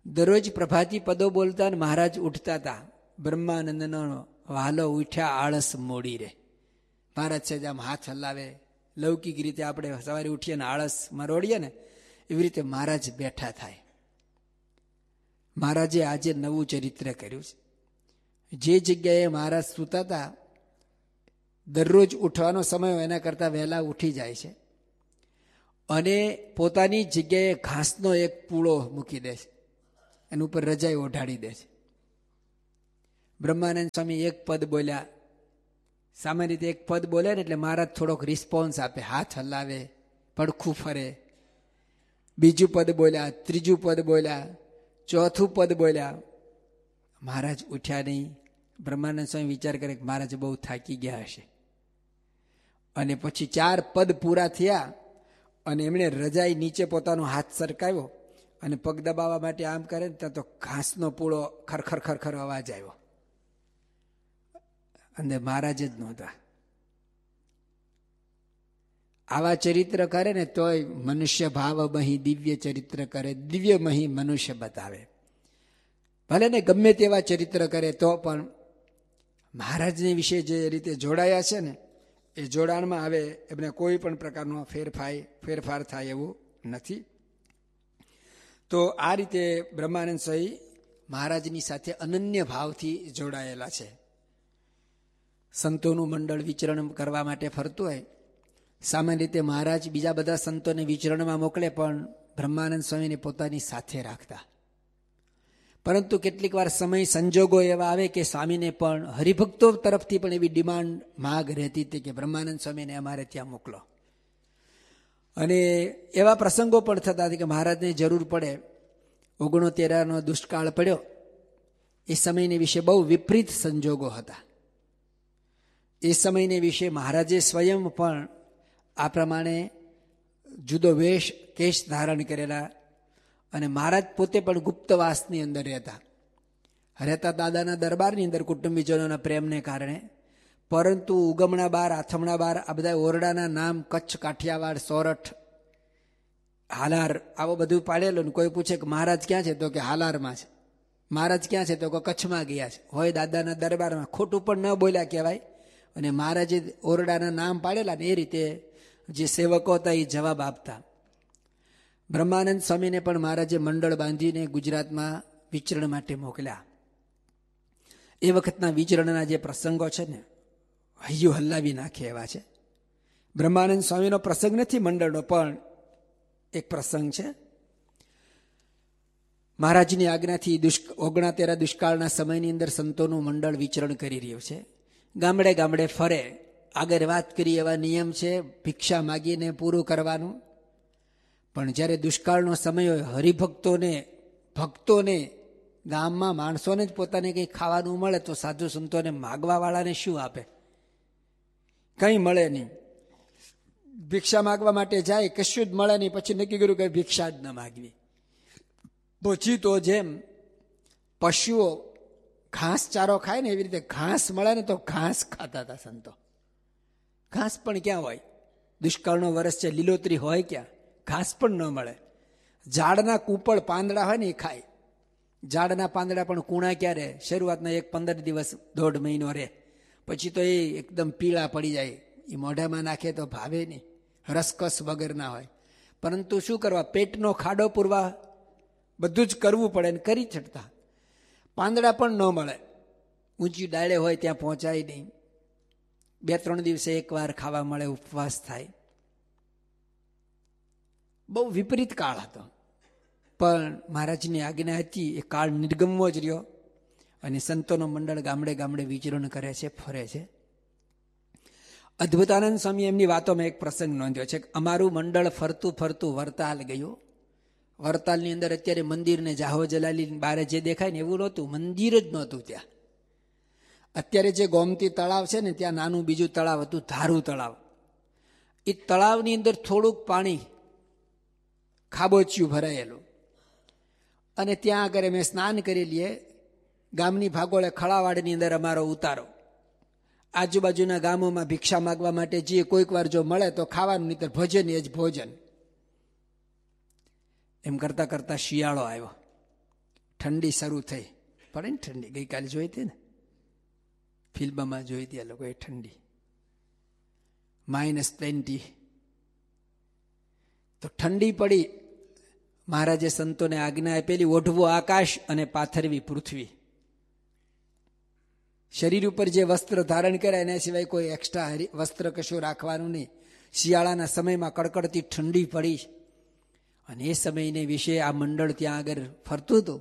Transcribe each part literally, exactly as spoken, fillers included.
દરરોજ પ્રભાતી પદો બોલતા ને મહારાજ ઉઠતા હતા. બ્રહ્માનંદનો વાલો ઉઠ્યા આળસ મોડી રે. મહારાજ છે આમ હાથ હલાવે. લૌકિક રીતે આપણે સવારે ઉઠીએ ને આળસમાં રોડીએ ને એવી રીતે મહારાજ બેઠા થાય. મહારાજે આજે નવું ચરિત્ર કર્યું છે. જે જગ્યાએ મહારાજ સૂતા હતા દરરોજ ઉઠવાનો સમય એના કરતાં વહેલા ઉઠી જાય છે અને પોતાની જગ્યાએ ઘાસનો એક પૂળો મૂકી દે છે. એની ઉપર રજાઈ ઓઢાડી દે છે. બ્રહ્માનંદ સ્વામી એક પદ બોલ્યા. સામાન્ય રીતે એક પદ બોલે ને એટલે મહારાજ થોડોક રિસ્પોન્સ આપે, હાથ હલાવે, પડખું ફરે. બીજું પદ બોલ્યા, ત્રીજું પદ બોલ્યા, ચોથું પદ બોલ્યા. મહારાજ ઉઠ્યા નહીં. બ્રહ્માનંદ સ્વામી વિચાર કરે કે મહારાજ બહુ થાકી ગયા હશે અને પછી ચાર પદ પૂરા થયા અને એમણે રજાઈ નીચે પોતાનો હાથ સરકાવ્યો અને પગ દબાવવા માટે આમ કરે ને ત્યાં તો ઘાસનો પૂળો ખરખર ખરખર અવાજ આવ્યો અને મહારાજ જ નહોતા. આવા ચરિત્ર કરે ને તોય મનુષ્ય ભાવ મહી દિવ્ય ચરિત્ર કરે, દિવ્ય મહી મનુષ્ય બતાવે. ભલે ને ગમે તેવા ચરિત્ર કરે તો પણ મહારાજને વિશે જે રીતે જોડાયા છે ને એ જોડાણમાં હવે એમને કોઈ પણ પ્રકારનો ફેરફાર ફેરફાર થાય એવું નથી. તો આ રીતે બ્રહ્માનંદ સ્વામી મહારાજની સાથે અનન્ય ભાવથી જોડાયેલા છે. સંતોનું મંડળ વિચરણ કરવા માટે ફરતું હોય. સામાન્ય રીતે મહારાજ બીજા બધા સંતોને વિચરણમાં મોકલે પણ બ્રહ્માનંદ સ્વામીને પોતાની સાથે રાખતા. પરંતુ કેટલીક વાર સમય સંજોગો એવા આવે કે સ્વામીને પણ હરિભક્તો તરફથી પણ એવી ડિમાન્ડ માગ રહેતી હતી કે બ્રહ્માનંદ સ્વામીને અમારે ત્યાં મોકલો. અને એવા પ્રસંગો પણ થતા હતા કે મહારાજને જરૂર પડે. ઓગણોતેરાનો દુષ્કાળ પડ્યો એ સમયને વિશે બહુ વિપરીત સંજોગો હતા. એ સમયને વિશે મહારાજે સ્વયં પણ આ પ્રમાણે જુદો વેશ કેશ ધારણ કરેલા અને મહારાજ પોતે પણ ગુપ્તવાસની અંદર રહેતા રહેતા દાદાના દરબારની અંદર કુટુંબીજનોના પ્રેમને કારણે. પરંતુ ઉગમણા બાર, આથમણા બાર આ બધા ઓરડાના નામ કચ્છ, કાઠિયાવાડ, સોરઠ, હાલાર આવો બધું પાડેલું. કોઈ પૂછે કે મહારાજ ક્યાં છે તો કે હાલારમાં છે. મહારાજ ક્યાં છે તો કે કચ્છમાં ગયા છે. હોય દાદાના દરબારમાં. ખોટું પણ ન બોલ્યા કહેવાય. અને મહારાજે ઓરડાના નામ પાડેલા ને એ રીતે જે સેવકો હતા એ જવાબ આપતા. બ્રહ્માનંદ સ્વામીને પણ મહારાજે મંડળ બાંધીને ગુજરાતમાં વિચરણ માટે મોકલ્યા. એ વખતના વિચરણના જે પ્રસંગો છે ને હૈયું હલ્લાવી નાખે એવા છે. બ્રહ્માનંદ સ્વામીનો પ્રસંગ નથી મંડળનો, પણ એક પ્રસંગ છે. મહારાજની આજ્ઞાથી ઓગણતેરા દુષ્કાળના સમયની અંદર સંતોનું મંડળ વિચરણ કરી રહ્યું છે. ગામડે ગામડે ફરે. આગળ વાત કરી એવા નિયમ છે ભિક્ષા માગીને પૂરું કરવાનું. પણ જ્યારે દુષ્કાળનો સમય હોય, હરિભક્તોને ભક્તોને ગામમાં માણસોને જ પોતાને કંઈ ખાવાનું મળે તો સાધુ સંતોને માગવા વાળાને શું આપે? કંઈ મળે નહીં. ભિક્ષા માગવા માટે જાય, કશું જ મળે નહીં. પછી નક્કી કર્યું કે ભિક્ષા જ ન માગવી. પછી તો જેમ પશુઓ ઘાસ ચારો ખાય ને એવી રીતે ઘાસ મળે ને તો ઘાસ ખાતા હતા સંતો. ઘાસ પણ ક્યાં હોય? દુષ્કાળનો વર્ષ છે, લીલોતરી હોય ક્યાં? ઘાસ પણ ન મળે. ઝાડના કૂપળ પાંદડા હોય ને એ ખાય. ઝાડના પાંદડા પણ કૂણા ક્યાં રહે? શરૂઆતના એક પંદર દિવસ દોઢ મહિનો રહે. પછી તો એ એકદમ પીળા પડી જાય. એ મોઢામાં નાખે તો ભાવે નહીં. રસકસ વગરના હોય. પરંતુ શું કરવા? પેટનો ખાડો પૂરવા બધું જ કરવું પડે ને કરી છટતા. પાંદડા પણ ન મળે. ઊંચી ડાળે હોય ત્યાં પહોંચાય નહીં. બે ત્રણ દિવસે એકવાર ખાવા મળે, ઉપવાસ થાય. બહુ વિપરીત કાળ હતો. પણ મહારાજની આજ્ઞા હતી એ કાળ નિર્ગમવો જ રહ્યો. અને સંતોનો મંડળ ગામડે ગામડે વિચરણ કરે છે, ફરે છે. અદ્ભુતાનંદ સ્વામી એમની વાતોમાં એક પ્રસંગ નોંધ્યો છે કે અમારું મંડળ ફરતું ફરતું વરતાલ ગયું. વરતાલની અંદર અત્યારે મંદિર ને જાહો જલાલી બારે જે દેખાય ને એવું નહોતું. મંદિર જ નહોતું ત્યાં. અત્યારે જે ગોમતી તળાવ છે ને ત્યાં નાનું બીજું તળાવ હતું, ધારું તળાવ. એ તળાવની અંદર થોડુંક પાણી ખાબોચિયું ભરાયેલું. અને ત્યાં આગળ મેં સ્નાન કરી લઈએ. ગામની ભાગોળે ખળાવાડની અંદર અમારો ઉતારો. આજુબાજુના ગામોમાં ભિક્ષા માગવા માટે જે કોઈક વાર જો મળે તો ખાવાનું, નહીં તો ભોજન એ જ ભોજન. એમ કરતા કરતા શિયાળો આવ્યો. ઠંડી શરૂ થઈ. પડે ને ઠંડી, ગઈકાલે જોઈ હતી ને ફિલ્મમાં જોઈ હતી આ લોકોએ ઠંડી, માઇનસ ટ્વેન્ટી. તો ઠંડી પડી. મહારાજે સંતોને આજ્ઞા આપેલી, ઓઢવું આકાશ અને પાથરવી પૃથ્વી. શરીર ઉપર જે વસ્ત્ર ધારણ કરે એના સિવાય કોઈ એક્સ્ટ્રા વસ્ત્ર કશું રાખવાનું નહીં. શિયાળાના સમયમાં કડકડતી ઠંડી પડી અને એ સમયને વિશે આ મંડળ ત્યાં આગળ ફરતું હતું.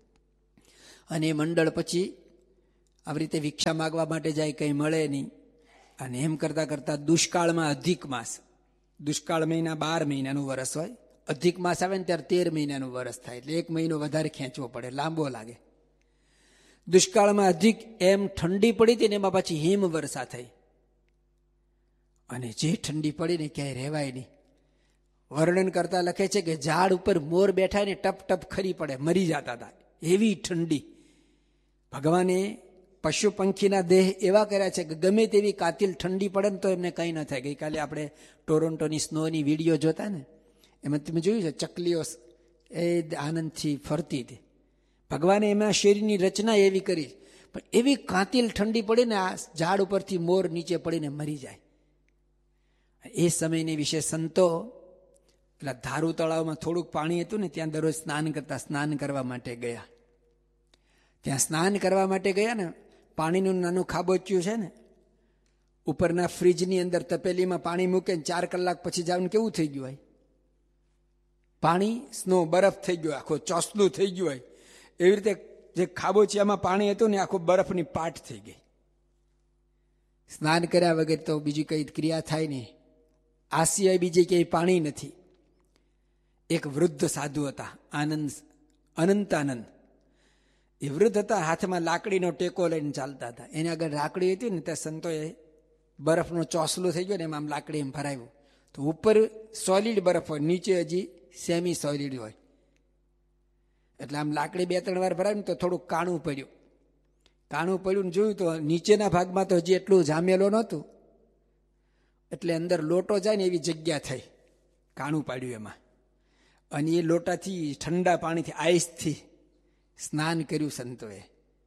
અને એ મંડળ પછી આવી રીતે ભિક્ષા માગવા માટે જાય, કંઈ મળે નહીં. અને એમ કરતાં કરતાં દુષ્કાળમાં અધિક માસ, દુષ્કાળ મહિના બાર મહિનાનું વરસ હોય, અધિક માસ આવે ને ત્યારે તેર મહિનાનું વરસ થાય, એટલે એક મહિનો વધારે ખેંચવો પડે, લાંબો લાગે. દુષ્કાળમાં અધિક એમ ઠંડી પડી હતી ને એમાં પાછી હિમ વર્ષા થઈ. અને જે ઠંડી પડી ને ક્યાંય રહેવાય નહીં. વર્ણન કરતા લખે છે કે ઝાડ ઉપર મોર બેઠા ને ટપ ટપ ખરી પડે, મરી જતા હતા, એવી ઠંડી. ભગવાને પશુ પંખીના દેહ એવા કર્યા છે કે ગમે તેવી કાતિલ ઠંડી પડે ને તો એમને કંઈ ન થાય. ગઈકાલે આપણે ટોરોન્ટોની સ્નોની વિડીયો જોતા ને, એમાં તમે જોયું છે ચકલીઓ એ આનંદથી ફરતી હતી. ભગવાને એમાં શરીરની રચના એવી કરી, પણ એવી કાતિલ ઠંડી પડી ને આ ઝાડ ઉપરથી મોર નીચે પડીને મરી જાય. એ સમયની વિશે સંતો પેલા ધારુ તળાવમાં થોડુંક પાણી હતું ને ત્યાં દરરોજ સ્નાન કરતા, સ્નાન કરવા માટે ગયા. ત્યાં સ્નાન કરવા માટે ગયા ને, પાણીનું નાનું ખાબોચ્યું છે ને, ઉપરના ફ્રીજની અંદર તપેલીમાં પાણી મૂકે ને ચાર કલાક પછી જાવ ને કેવું થઈ ગયું હોય પાણી, સ્નો બરફ થઈ ગયો, આખો ચોસલું થઈ ગયું હોય. એવી રીતે જે ખાબોચિયામાં પાણી હતું ને આખું બરફની પાટ થઈ ગઈ. સ્નાન કર્યા વગર તો બીજી કઈ ક્રિયા થાય નહીં. આ સિવાય બીજી ક્યાંય પાણી નથી. એક વૃદ્ધ સાધુ હતા, આનંદ અનંતાનંદ. એ વૃદ્ધ હતા, હાથમાં લાકડીનો ટેકો લઈને ચાલતા હતા. એની આગળ લાકડી હતી ને ત્યાં સંતોએ બરફનો ચોસલો થઈ ગયો ને એમાં આમ લાકડી એમ ભરાયું. તો ઉપર સોલિડ બરફ હોય, નીચે હજી સેમી સોલિડ હોય. એટલે આમ લાકડી બે ત્રણ વાર ભરાયું તો થોડુંક કાણું પડ્યું. કાણું પડ્યું ને જોયું તો નીચેના ભાગમાં તો હજી એટલું જામેલો નહોતું, એટલે અંદર લોટો જાય ને એવી જગ્યા થઈ. કાણું પાડ્યું એમાં, અને એ લોટાથી ઠંડા પાણીથી આઈસથી સ્નાન કર્યું સંતોએ.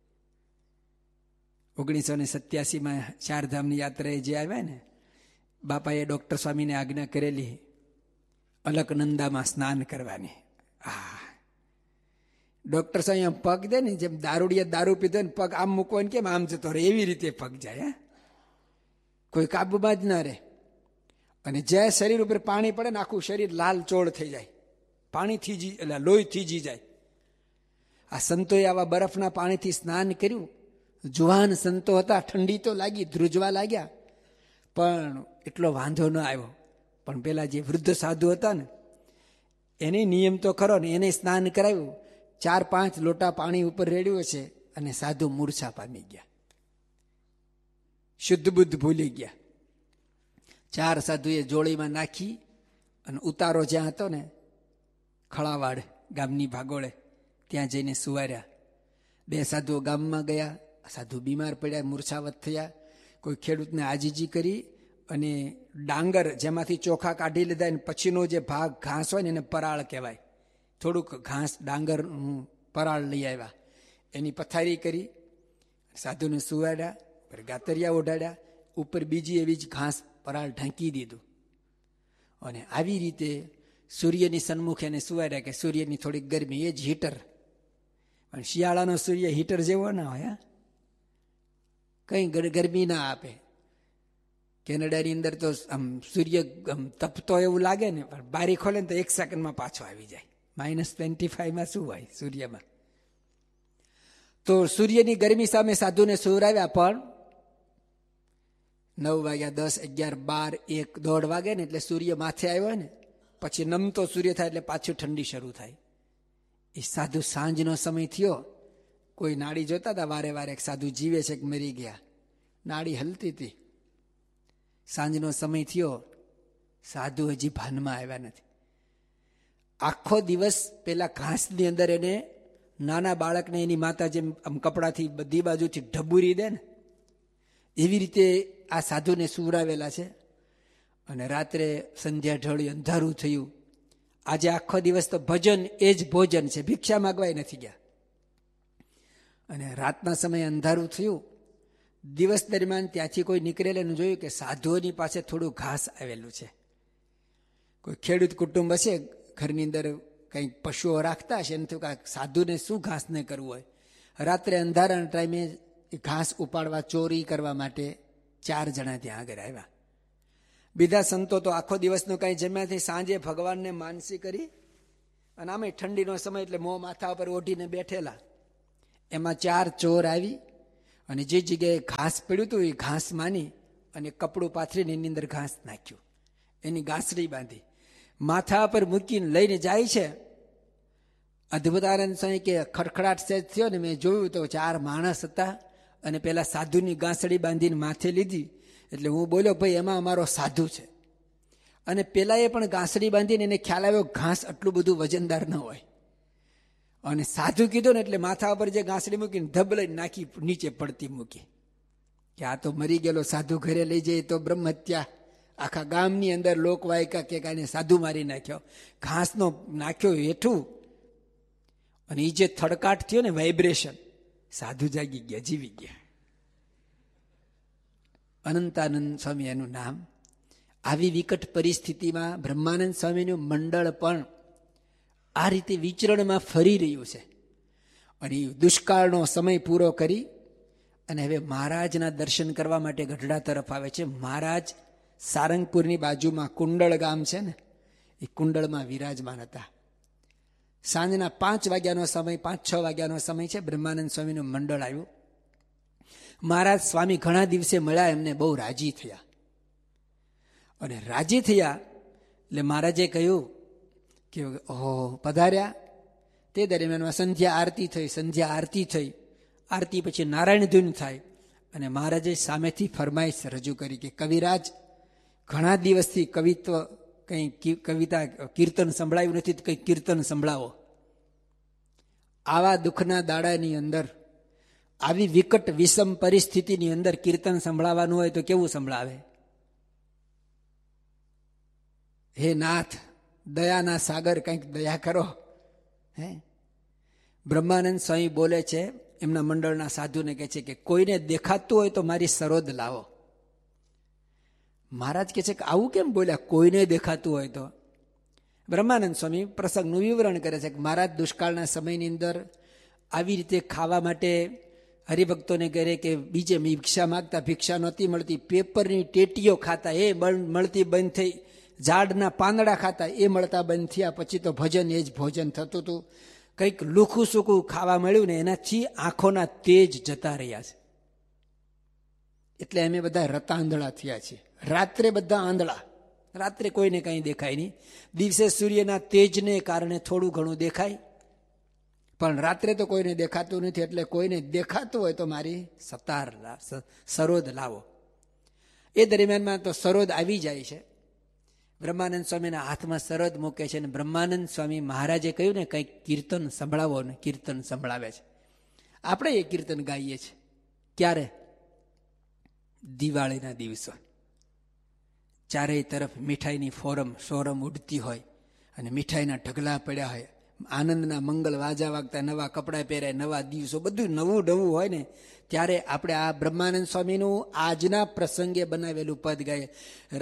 ઓગણીસો ને સત્યાસીમાં ચારધામની યાત્રાએ જે આવ્યા ને, બાપાએ ડૉક્ટર સ્વામીને આજ્ઞા કરેલી અલકનંદામાં સ્નાન કરવાની. આ ડૉક્ટર સ્વામી આમ પગ દે ને, જેમ દારૂડિયા દારૂ પીધો ને પગ આમ મૂકવો ને કેમ આમ જતો રહે, એવી રીતે પગ જાય. હા, કોઈ કાબુમાં જ ના રહે. અને જે શરીર ઉપર પાણી પડે ને આખું શરીર લાલ ચોળ થઈ જાય, પાણી થીજી એટલે લોહી થીજી જાય. આ સંતોએ આવા બરફના પાણીથી સ્નાન કર્યું. જુવાન સંતો હતા, ઠંડી તો લાગી, ધ્રુજવા લાગ્યા, પણ એટલો વાંધો ન આવ્યો. પણ પેલા જે વૃદ્ધ સાધુ હતા ને એને નિયમ તો ખરો ને, એને સ્નાન કરાવ્યું. ચાર પાંચ લોટા પાણી ઉપર રેડ્યું છે અને સાધુ મૂર્છા પામી ગયા, શુદ્ધ બુદ્ધ ભૂલી ગયા. ચાર સાધુએ જોડીમાં નાખી અને ઉતારો જ્યાં હતો ને ખળાવાડ ગામની ભાગોળે, ત્યાં જઈને સુવાર્યા. બે સાધુઓ ગામમાં ગયા, સાધુ બીમાર પડ્યા, મૂર્છાવત થયા. કોઈ ખેડૂતને આજીજી કરી અને ડાંગર જેમાંથી ચોખા કાઢી લીધા ને પછીનો જે ભાગ ઘાસ હોય ને એને પરાળ કહેવાય. થોડુંક ઘાસ ડાંગર પરાળ લઈ આવ્યા, એની પથારી કરી, સાધુને સુવાડ્યા, ગાતરિયા ઓઢાડ્યા, ઉપર બીજી એવી જ ઘાસ પરાળ ઢાંકી દીધું. અને આવી રીતે સૂર્યની સન્મુખ એને સુવાડ્યા કે સૂર્યની થોડીક ગરમી, એ જ હીટર. પણ શિયાળાનો સૂર્ય હીટર જેવો ના હોય, કંઈ ગરમી ના આપે. કેનેડાની અંદર તો આમ સૂર્ય તપતો એવું લાગે ને, પણ બારી ખોલે ને તો એક સેકન્ડમાં પાછો આવી જાય. માઇનસ ટ્વેન્ટી ફાઈવમાં શું હોય સૂર્યમાં? તો સૂર્યની ગરમી સામે સાધુને સુવરાવ્યા. પણ નવ વાગ્યા, દસ, અગિયાર, બાર, એક, દોઢ વાગે ને એટલે સૂર્ય માથે આવ્યો ને પછી નમતો સૂર્ય થાય એટલે પાછું ઠંડી શરૂ થાય. એ સાધુ સાંજનો સમય થયો, કોઈ નાડી જોતા હતા વારે વારે, સાધુ જીવે છે કે મરી ગયા, નાડી હલતી હતી. સાંજનો સમય થયો, સાધુ હજી ભાનમાં આવ્યા નથી. આખો દિવસ પેલા ઘાસની અંદર એને નાના બાળકને એની માતા જેમ આમ કપડાથી બધી બાજુથી ઢબુરી દે ને એવી રીતે આ સાધુને સુવરાવેલા છે. અને રાત્રે સંધ્યા ઢળી, અંધારું થયું. આજે આખો દિવસ તો ભજન એ જ ભોજન છે, ભિક્ષા માગવાય નથી ગયા. અને રાતના સમયે અંધારું થયું. દિવસ દરમિયાન ત્યાંથી કોઈ નીકળેલું જોયું કે સાધુઓની પાસે થોડું ઘાસ આવેલું છે. કોઈ ખેડૂત કુટુંબ હશે, ઘરની અંદર કંઈક પશુઓ રાખતા હશે, એને થયું કે સાધુને શું ઘાસ ન કરવું હોય. રાત્રે અંધારાના ટાઈમે ઘાસ ઉપાડવા, ચોરી કરવા માટે ચાર જણા ત્યાં આગળ આવ્યા. બીજા સંતો તો આખો દિવસનું કાંઈ જમ્યાથી સાંજે ભગવાનને માનસી કરી, અને આમે ઠંડીનો સમય એટલે મોં માથા ઉપર ઓઢીને બેઠેલા. એમાં ચાર ચોર આવી અને જે જગ્યાએ ઘાસ પડ્યું હતું એ ઘાસ માની અને કપડું પાથરીને એની અંદર ઘાસ નાખ્યું, એની ગાંસડી બાંધી માથા પર મૂકીને લઈને જાય છે. અદ્ભુત આનંદ સ્વામી કે ખડખડાટ સહેજ થયો ને મેં જોયું તો ચાર માણસ હતા અને પેલા સાધુની ગાંસડી બાંધીને માથે લીધી. એટલે હું બોલ્યો, ભાઈ એમાં અમારો સાધુ છે. અને પેલાએ પણ ગાંસડી બાંધીને એને ખ્યાલ આવ્યો ઘાસ આટલું બધું વજનદાર ન હોય. અને સાધુ કીધું ને એટલે માથા ઉપર જે ગાંસડી મૂકીને ધબ લઈને નાખી નીચે પડતી મૂકી કે આ તો મરી ગયેલો સાધુ ઘરે લઈ જાય તો બ્રહ્મ હત્યા. આખા ગામની અંદર લોકવાયકા કે કાંઈ સાધુ મારી નાખ્યો, ઘાસનો નાખ્યો હેઠું. અને એ જે થડકાટ થયો ને વાઇબ્રેશન, સાધુ જાગી ગયા, જીવી ગયા. અનંતાનંદ સ્વામી એનું નામ. આવી વિકટ પરિસ્થિતિમાં બ્રહ્માનંદ સ્વામીનું મંડળ પણ આ રીતે વિચરણમાં ફરી રહ્યું છે. અને દુષ્કાળનો સમય પૂરો કરી અને હવે મહારાજના દર્શન કરવા માટે ગઢડા તરફ આવે છે. મહારાજ સારંગપુરની બાજુમાં કુંડળ ગામ છે ને, એ કુંડળમાં વિરાજમાન હતા. સાંજના પાંચ વાગ્યાનો સમય, પાંચ છ વાગ્યાનો સમય છે. બ્રહ્માનંદ સ્વામીનું મંડળ આવ્યું. મહારાજ સ્વામી ઘણા દિવસે મળ્યા, એમને બહુ રાજી થયા. અને રાજી થયા એટલે મહારાજે કહ્યું કે ઓહો પધાર્યા. તે દરમિયાનમાં સંધ્યા આરતી થઈ. સંધ્યા આરતી થઈ આરતી પછી નારાયણ ધૂન થાય. અને મહારાજે સામેથી ફરમાઈશ રજૂ કરી કે કવિરાજ, ઘણા દિવસથી કવિત્વ કંઈ કવિતા કીર્તન સંભળાયું નથી, કંઈ કીર્તન સંભળાવો. આવા દુઃખના દાડાની અંદર, આવી વિકટ વિષમ પરિસ્થિતિની અંદર કીર્તન સંભળાવવાનું હોય તો કેવું સંભળાવે? હે નાથ, દયાના સાગર, કંઈક દયા કરો. હે બ્રહ્માનંદ સ્વામી બોલે છે, એમના મંડળના સાધુને કહે છે કે કોઈને દેખાતું હોય તો મારી સરોદ લાવો. મહારાજ કહે છે કે આવું કેમ બોલ્યા, કોઈને દેખાતું હોય તો? બ્રહ્માનંદ સ્વામી પ્રસંગનું વિવરણ કરે છે કે મહારાજ દુષ્કાળના સમયની અંદર આવી રીતે ખાવા માટે હરિભક્તોને કહે કે બીજે ભિક્ષા માગતા, ભિક્ષા નહોતી મળતી, પેપરની ટેટીઓ ખાતા, એ મળતી બંધ થઈ. ઝાડના પાંદડા ખાતા, એ મળતા બંધ થયા. પછી તો ભજન એ જ ભોજન થતું હતું. કંઈક લુખું સૂકું ખાવા મળ્યું ને એનાથી આંખોના તેજ જતા રહ્યા છે. એટલે અમે બધા રતાંધળા થયા છીએ. રાત્રે બધા આંધળા, રાત્રે કોઈને કંઈ દેખાય નહીં. દિવસે સૂર્યના તેજને કારણે થોડું ઘણું દેખાય, પણ રાત્રે તો કોઈને દેખાતું નથી. એટલે કોઈને દેખાતું હોય તો મારી સતાર સરોદ લાવો. એ દરમિયાનમાં તો સરોદ આવી જાય છે. બ્રહ્માનંદ સ્વામીના હાથમાં સરોદ મૂકે છે. અને બ્રહ્માનંદ સ્વામી મહારાજે કહ્યું ને કંઈક કીર્તન સંભળાવો, ને કીર્તન સંભળાવે છે. આપણે એ કીર્તન ગાઈએ છીએ. ક્યારે? દિવાળીના દિવસો. ચારેય તરફ મીઠાઈની ફોરમ સોરમ ઉડતી હોય અને મીઠાઈના ઢગલા પડ્યા હોય, આનંદના મંગલ વાજા વાગતા, નવા કપડાં પહેરાય, નવા દિવસો, બધું નવું નવું હોય ને, ત્યારે આપણે આ બ્રહ્માનંદ સ્વામીનું આજના પ્રસંગે બનાવેલું પદ ગાય.